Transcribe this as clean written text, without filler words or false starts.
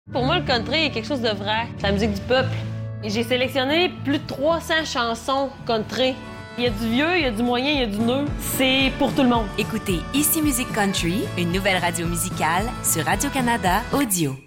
Pour moi, le country est quelque chose de vrai. C'est la musique du peuple. Et j'ai sélectionné plus de 300 chansons country. Il y a du vieux, il y a du moyen, il y a du neuf. C'est pour tout le monde. Écoutez Ici Musique Country, une nouvelle radio musicale sur Radio-Canada Audio.